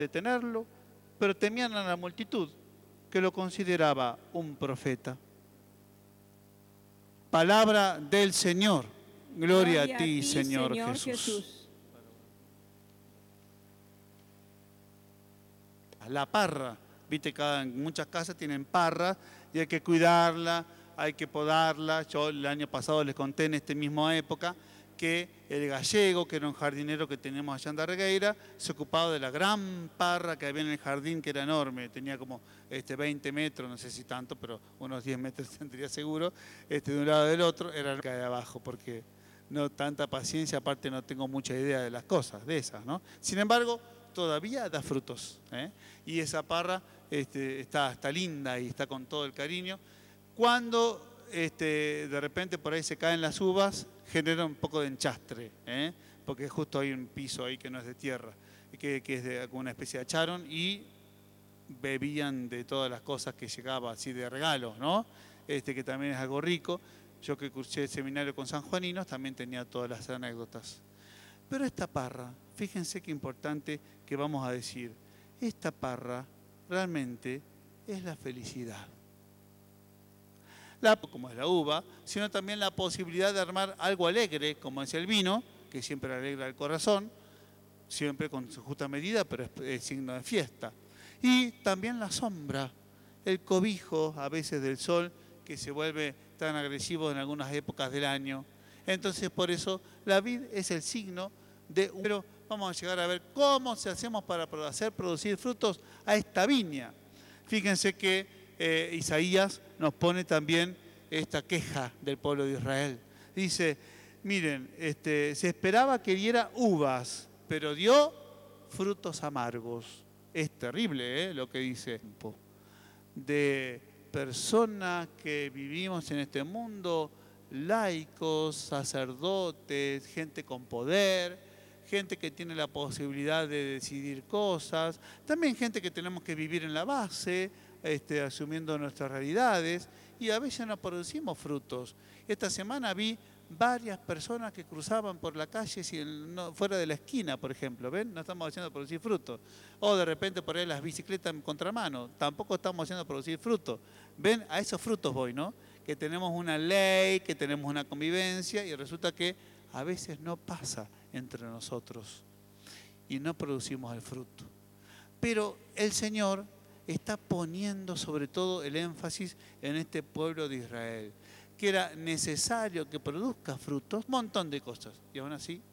detenerlo, pero temían a la multitud, que lo consideraba un profeta. Palabra del Señor. Gloria a ti, Señor Jesús. La parra, viste que en muchas casas tienen parra y hay que cuidarla, hay que podarla. Yo el año pasado les conté en esta misma época que el gallego, que era un jardinero que teníamos allá en Darregueira, se ocupaba de la gran parra que había en el jardín, que era enorme, tenía como 20 metros, no sé si tanto, pero unos 10 metros tendría seguro, de un lado del otro, era la de abajo, porque no tanta paciencia, aparte no tengo mucha idea de las cosas, de esas, ¿no? Sin embargo, todavía da frutos, y esa parra está linda y está con todo el cariño. Cuando de repente por ahí se caen las uvas, genera un poco de enchastre, porque justo hay un piso ahí que no es de tierra, que es de alguna especie de acharon, y bebían de todas las cosas que llegaba así de regalos, ¿no? Que también es algo rico. Yo que cursé el seminario con sanjuaninos también tenía todas las anécdotas. Pero esta parra, fíjense qué importante que vamos a decir, esta parra realmente es la felicidad. Como es la uva, sino también la posibilidad de armar algo alegre, como es el vino, que siempre alegra el corazón, siempre con su justa medida, pero es signo de fiesta. Y también la sombra, el cobijo a veces del sol, que se vuelve tan agresivo en algunas épocas del año. Entonces, por eso, la vid es el signo de... Pero vamos a llegar a ver cómo se hacemos para hacer producir frutos a esta viña. Fíjense que Isaías nos pone también esta queja del pueblo de Israel. Dice, miren, se esperaba que diera uvas, pero dio frutos amargos. Es terrible lo que dice. De personas que vivimos en este mundo, laicos, sacerdotes, gente con poder, gente que tiene la posibilidad de decidir cosas, también gente que tenemos que vivir en la base, asumiendo nuestras realidades, y a veces no producimos frutos. Esta semana vi varias personas que cruzaban por la calle fuera de la esquina, por ejemplo, ¿ven? No estamos haciendo producir frutos. O de repente por ahí las bicicletas en contramano, tampoco estamos haciendo producir frutos. ¿Ven? A esos frutos voy, ¿no? Que tenemos una ley, que tenemos una convivencia, y resulta que a veces no pasa entre nosotros y no producimos el fruto. Pero el Señor está poniendo sobre todo el énfasis en este pueblo de Israel, que era necesario que produzca frutos, un montón de cosas, y aún así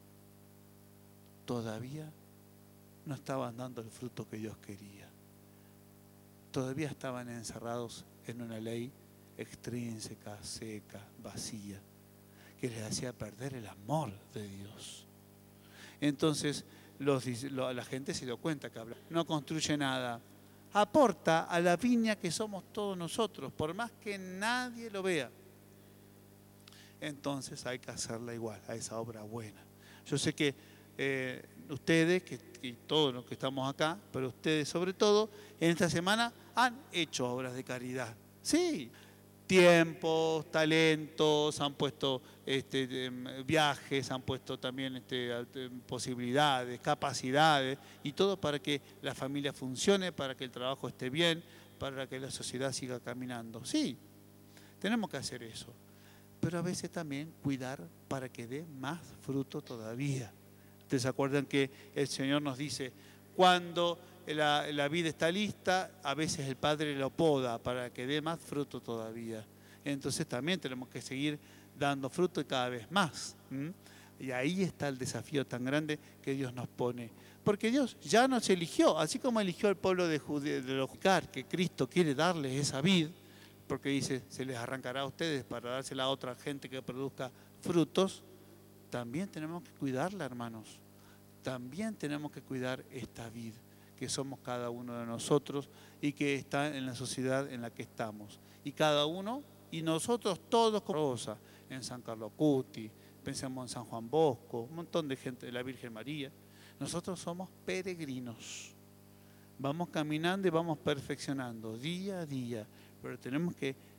todavía no estaban dando el fruto que Dios quería. Todavía estaban encerrados en una ley extrínseca, seca, vacía, que les hacía perder el amor de Dios. Entonces la gente se dio cuenta que no construye nada, aporta a la viña que somos todos nosotros, por más que nadie lo vea. Entonces hay que hacerla igual, a esa obra buena. Yo sé que ustedes, y todos los que estamos acá, pero ustedes sobre todo, en esta semana han hecho obras de caridad. Sí, tiempos, talentos, han puesto viajes, han puesto también posibilidades, capacidades, y todo para que la familia funcione, para que el trabajo esté bien, para que la sociedad siga caminando. Sí, tenemos que hacer eso, pero a veces también cuidar para que dé más fruto todavía. ¿Ustedes se acuerdan que el Señor nos dice, cuando la vid está lista, a veces el Padre lo poda para que dé más fruto todavía? Entonces también tenemos que seguir dando fruto y cada vez más. Y ahí está el desafío tan grande que Dios nos pone. Porque Dios ya nos eligió, así como eligió al pueblo de los judíos, que Cristo quiere darles esa vid, porque dice, se les arrancará a ustedes para dársela a otra gente que produzca frutos. También tenemos que cuidarla, hermanos. También tenemos que cuidar esta vid, que somos cada uno de nosotros y que está en la sociedad en la que estamos. Y cada uno, y nosotros todos, como Rosa, en San Carlos Cuti, pensemos en San Juan Bosco, un montón de gente, de la Virgen María. Nosotros somos peregrinos. Vamos caminando y vamos perfeccionando día a día, pero tenemos que